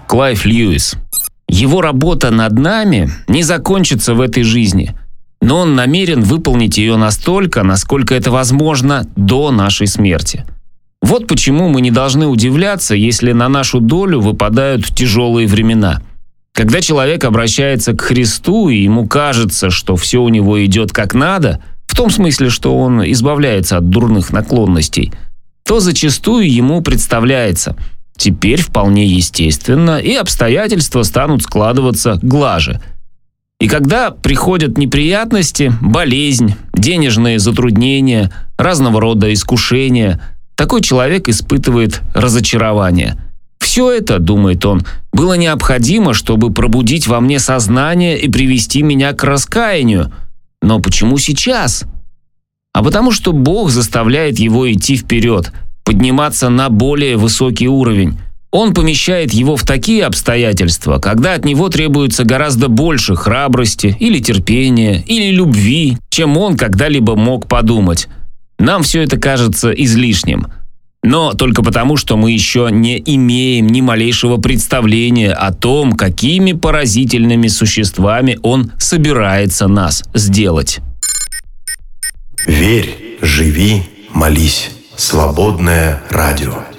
Клайв Льюис. Его работа над нами не закончится в этой жизни, но он намерен выполнить ее настолько, насколько это возможно до нашей смерти. Вот почему мы не должны удивляться, если на нашу долю выпадают тяжелые времена. Когда человек обращается к Христу, и ему кажется, что все у него идет как надо, в том смысле, что он избавляется от дурных наклонностей, то зачастую ему представляется: теперь вполне естественно, и обстоятельства станут складываться глаже. И когда приходят неприятности, болезнь, денежные затруднения, разного рода искушения, такой человек испытывает разочарование. Все это, думает он, было необходимо, чтобы пробудить во мне сознание и привести меня к раскаянию. Но почему сейчас? А потому что Бог заставляет его идти вперед, подниматься на более высокий уровень. Он помещает его в такие обстоятельства, когда от него требуется гораздо больше храбрости или терпения, или любви, чем он когда-либо мог подумать. Нам все это кажется излишним. Но только потому, что мы еще не имеем ни малейшего представления о том, какими поразительными существами он собирается нас сделать. Верь, живи, молись. Свободное радио.